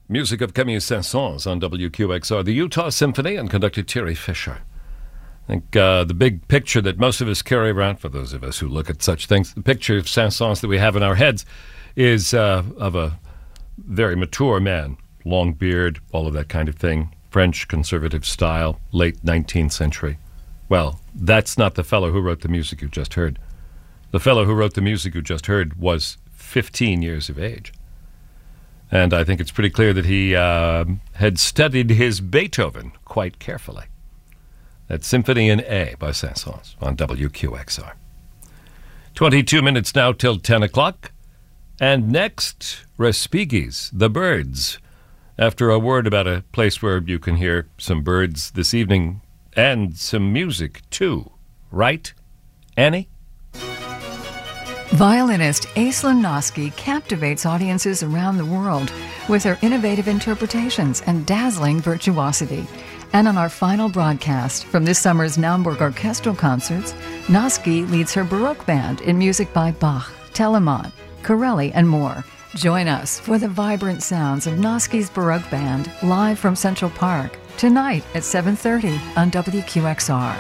Music of Camille Saint-Saëns on WQXR, the Utah Symphony, and conductor Thierry Fischer. I think the big picture that most of us carry around, for those of us who look at such things, the picture of Saint-Saëns that we have in our heads is of a very mature man, long beard, all of that kind of thing, French conservative style, late 19th century. Well, that's not the fellow who wrote the music you just heard. The fellow who wrote the music you just heard was 15 years of age. And I think it's pretty clear that he had studied his Beethoven quite carefully. That's Symphony in A by Saint-Saëns on WQXR. 22 minutes now till 10 o'clock. And next, Respighi's The Birds. After a word about a place where you can hear some birds this evening and some music too. Right, Annie? Violinist Aislinn Noski captivates audiences around the world with her innovative interpretations and dazzling virtuosity. And on our final broadcast from this summer's Naumburg Orchestral Concerts, Noski leads her Baroque band in music by Bach, Telemann, Corelli, and more. Join us for the vibrant sounds of Noski's Baroque band live from Central Park tonight at 7:30 on WQXR.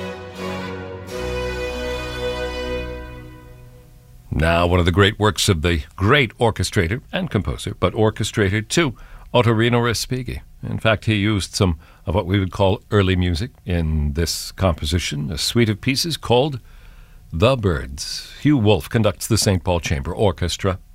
Now, one of the great works of the great orchestrator and composer, but orchestrator too, Ottorino Respighi. In fact, he used some of what we would call early music in this composition, a suite of pieces called The Birds. Hugh Wolf conducts the St. Paul Chamber Orchestra